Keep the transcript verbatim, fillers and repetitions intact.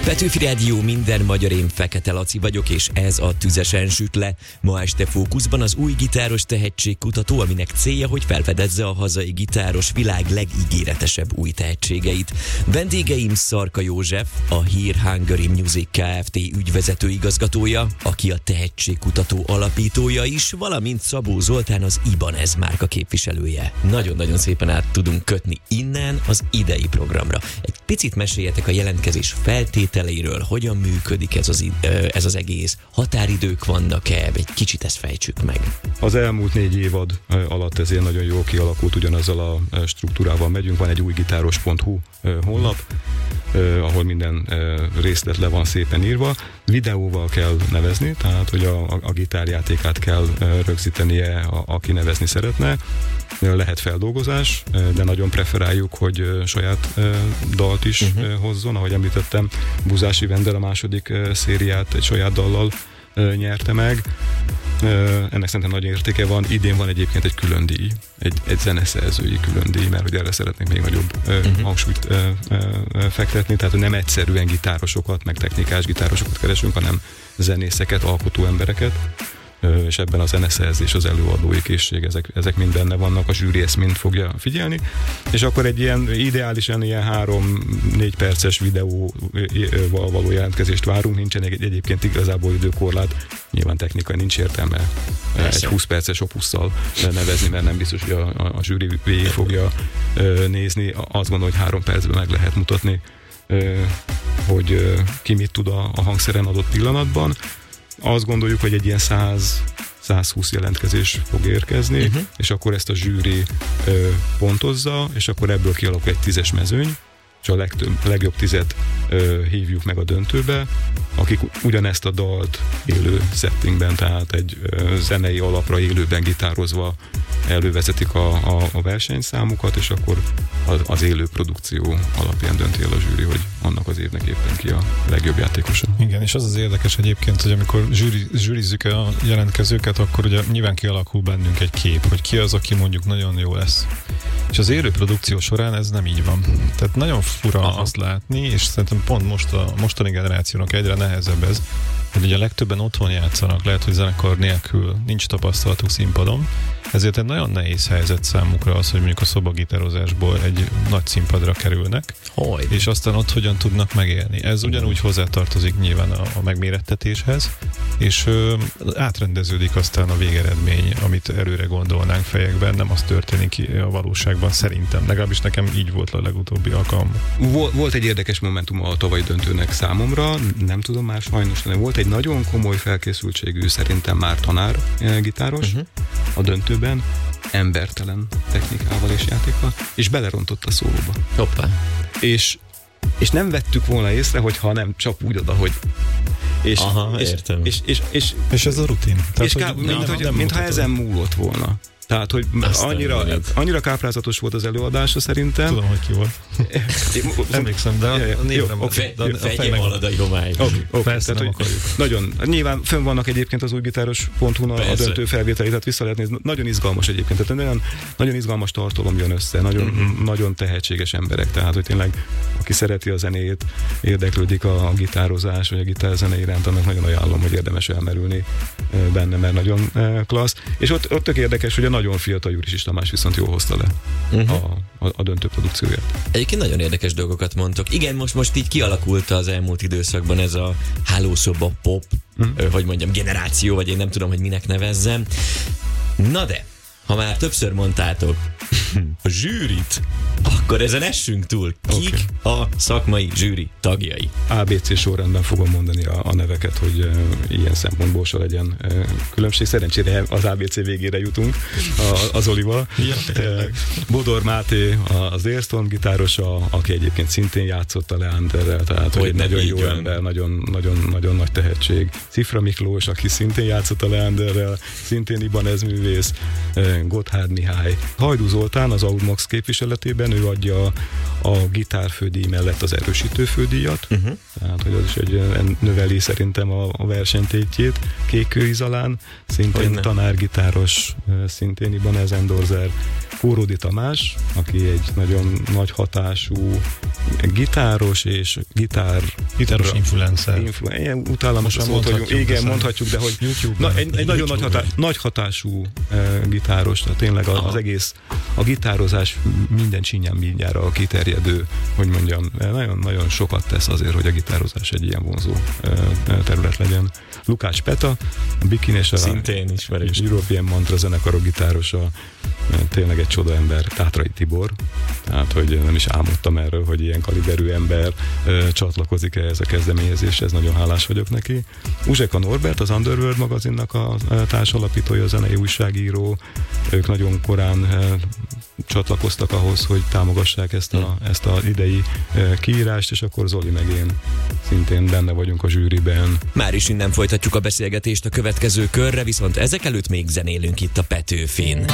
Petőfi Rádió, minden magyar, én Fekete Laci vagyok, és ez a Tüzesen süt le. Ma este fókuszban az új gitáros tehetségkutató, aminek célja, hogy felfedezze a hazai gitáros világ legígéretesebb új tehetségeit. Vendégeim Szarka József, a Here Hungary Music Kft. Ügyvezető igazgatója, aki a tehetségkutató alapítója is, valamint Szabó Zoltán, az Ibanez márka képviselője. Nagyon-nagyon szépen át tudunk kötni innen az idei programra. Egy picit meséljetek a jelentkezés feltételeiről, hogyan működik ez az, ez az egész, határidők vannak-e, egy kicsit ezt fejtsük meg. Az elmúlt négy évad alatt ezért nagyon jól kialakult, ugyanazzal a struktúrával megyünk, van egy újgitáros pont hu honlap, ahol minden részlet le van szépen írva. Videóval kell nevezni, tehát hogy a, a gitárjátékát kell rögzítenie, a, aki nevezni szeretne. Lehet feldolgozás, de nagyon preferáljuk, hogy saját dalt is uh-huh. hozzon. Ahogy említettem, Buzási Vendel a második szériát egy saját dallal nyerte meg. Ennek szerintem nagy értéke van. Idén van egyébként egy külön díj, egy, egy zeneszerzői külön díj, mert hogy erre szeretnék még nagyobb uh-huh. hangsúlyt uh, uh, fektetni, tehát nem egyszerűen gitárosokat, meg technikás gitárosokat keresünk, hanem zenészeket, alkotó embereket, uh, és ebben a zeneszerzés, az előadói készség, ezek, ezek mind benne vannak, a zsűri ezt mind fogja figyelni, és akkor egy ilyen ideálisan ilyen három-négy perces videóval való jelentkezést várunk, nincsen egy, egyébként igazából időkorlát, nyilván technikai nincs értelme Persze. egy húsz perces opusszal nevezni, mert nem biztos, hogy a, a, a zsűri végig fogja ö, nézni. Azt gondolom, hogy három percben meg lehet mutatni, ö, hogy ö, ki mit tud a, a hangszeren adott pillanatban. Azt gondoljuk, hogy egy ilyen száz-százhúsz jelentkezés fog érkezni, uh-huh. és akkor ezt a zsűri ö, pontozza, és akkor ebből kialakul egy tízes mezőny, és a legtöbb, legjobb tizet ö, hívjuk meg a döntőbe, akik ugyanezt a dalt élő settingben, tehát egy ö, zenei alapra élőben gitározva elővezetik a, a, a versenyszámukat, és akkor az, az élő produkció alapján dönti el a zsűri, hogy annak az évnek éppen ki a legjobb játékosa. Igen, és az az érdekes egyébként, hogy amikor zsűri, zsűrizzük a jelentkezőket, akkor ugye nyilván kialakul bennünk egy kép, hogy ki az, aki mondjuk nagyon jó lesz. És az élő produkció során ez nem így van. Tehát nagyon fura Aha. azt látni, és szerintem pont most a mostani generációnak egyre nehezebb ez, hogy ugye legtöbben otthon játszanak, lehet, hogy zenekar nélkül nincs tapasztalatuk színpadon, ezért egy nagyon nehéz helyzet számukra az, hogy mondjuk a szobagitározásból egy nagy színpadra kerülnek, Hogy? és aztán ott hogyan tudnak megélni. Ez ugyanúgy hozzátartozik nyilván a, a megmérettetéshez, és ö, átrendeződik aztán a végeredmény, amit előre gondolnánk fejekben, nem az történik a valóságban szerintem. Legalábbis nekem így volt a legutóbbi alkalom. Volt egy érdekes momentum a tavalyi döntőnek számomra, nem tudom már sajnos, de volt egy nagyon komoly felkészültségű, szerintem már tanár gitáros uh-huh. a döntőben, embertelen technikával és játékkal, és belerontott a szólóba. Hoppá. És, és nem vettük volna észre, hogyha nem csap úgy oda, hogy és, Aha, és, értem. És, és, és, és ez a rutin. Tehát, és ká, mint, nem, hogy, nem mintha ezen múlott volna. Tehát, hogy annyira, annyira káprázatos volt az előadása szerintem. Tudom, hogy ki volt. Emlékszem, de a névre Fegye Malada Jomály. Persze nem akarjuk. Nagyon, nyilván fönn vannak egyébként az újgitáros pont hu a döntő felvételét, tehát vissza lehet nézni. Nagyon izgalmas egyébként, tehát nagyon, nagyon izgalmas tartalom jön össze, nagyon, uh-huh. nagyon tehetséges emberek, tehát hogy tényleg aki szereti a zenét, érdeklődik a gitározás, vagy a gitárzene iránt, annak nagyon ajánlom, hogy érdemes elmerülni benne, mert nagyon klassz. És ott, ott tök érdekes, hogy a nagyon fiatal Jurisics Tamás viszont jól hozta le uh-huh. a, a, a döntő produkcióját. Egyébként nagyon érdekes dolgokat mondtok. Igen, most, most így kialakult az elmúlt időszakban ez a hálószoba pop, uh-huh. hogy mondjam, generáció, vagy én nem tudom, hogy minek nevezzem. Na de, ha már többször mondtátok a zsűrit, akkor ezen essünk túl. Kik okay. a szakmai zsűri tagjai? á bé cé sorrendben fogom mondani a, a neveket, hogy uh, ilyen szempontból se legyen uh, különbség. Szerencsére az á bé cé végére jutunk a, az Olival. Ja, uh, Bodor Máté az Airstorm gitárosa, aki egyébként szintén játszott a Leanderrel, tehát hogy egy nagyon jó van. ember, nagyon, nagyon, nagyon nagy tehetség. Cifra Miklós, aki szintén játszott a Leanderrel, szintén Ibanez művész, uh, Gotthárd Mihály. Hajdú Zoltán az Audmax képviseletében, ő adja a gitárfődíj mellett az erősítőfődíjat, uh-huh. tehát hogy az is egy növeli szerintem a, a versenytétjét. Kékő Izalán, szintén tanárgitáros, szintén Ibanez Endorser, Kóródi Tamás, aki egy nagyon nagy hatású gitáros és gitár... Gitáros influencer. Influ, ilyen utálamosan szót, hogy igen, mondhatjuk, de hogy na, egy, egy nagyon nagy, hatá, nagy hatású uh, gitáros, tehát tényleg az, az egész, a gitározás minden csinyán mindjára kiterjedő, hogy mondjam, nagyon-nagyon sokat tesz azért, hogy a gitározás egy ilyen vonzó uh, terület legyen. Lukács Peta, a Bikin és a szintén ismerős European Mantra zenekarok gitárosa, tényleg egy csoda ember, Tátrai Tibor, tehát hogy nem is álmodtam erről, hogy ilyen kaliberű ember ö, csatlakozik ehhez a kezdeményezéshez, nagyon hálás vagyok neki. Uzseka Norbert, az Underworld magazinnak a, a társalapítója, a zenei újságíró, ők nagyon korán ö, csatlakoztak ahhoz, hogy támogassák ezt a, ezt az idei ö, kiírást, és akkor Zoli meg én szintén benne vagyunk a zsűriben. Már is innen folytatjuk a beszélgetést a következő körre, viszont ezek előtt még zenélünk itt a Petőfin.